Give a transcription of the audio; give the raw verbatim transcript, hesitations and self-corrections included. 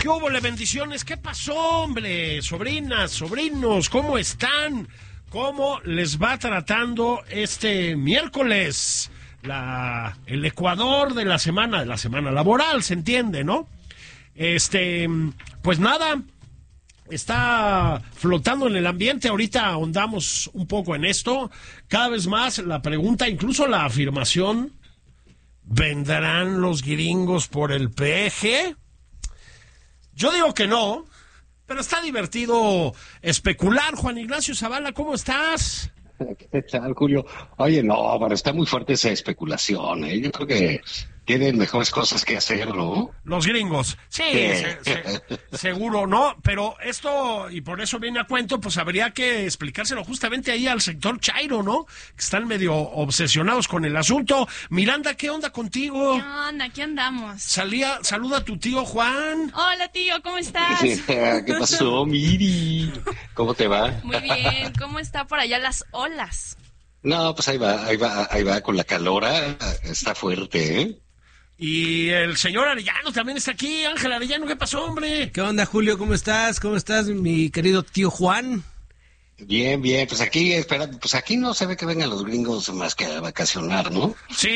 ¿Qué hubo, le bendiciones? ¿Qué pasó, hombre? Sobrinas, sobrinos, ¿cómo están? ¿Cómo les va tratando este miércoles? La, el Ecuador de la semana, de la semana laboral, se entiende, ¿no? Este, pues nada, está flotando en el ambiente. Ahorita ahondamos un poco en esto. Cada vez más la pregunta, incluso la afirmación: ¿vendrán los gringos por el peje? Yo digo que no, pero está divertido especular. Juan Ignacio Zavala, ¿cómo estás? ¿Qué tal, Julio? Oye, no, pero está muy fuerte esa especulación, ¿eh? Yo creo que tienen mejores cosas que hacer, ¿no? Los gringos, sí, se, se, seguro, ¿no? Pero esto, y por eso viene a cuento, pues habría que explicárselo justamente ahí al sector chairo, ¿no? Que están medio obsesionados con el asunto. Miranda, ¿qué onda contigo? ¿Qué onda? Aquí andamos. Salía, saluda a tu tío Juan. Hola, tío, ¿cómo estás? ¿Qué pasó, Miri? ¿Cómo te va? Muy bien, ¿cómo está por allá las olas? No, pues ahí va, ahí va, ahí va con la calora, está fuerte, ¿eh? Y el señor Arellano también está aquí. Ángel Arellano, ¿qué pasó, hombre? ¿Qué onda, Julio? ¿Cómo estás? ¿Cómo estás, mi querido tío Juan? Bien, bien, pues aquí, espera, pues aquí no se ve que vengan los gringos más que a vacacionar, ¿no? Sí.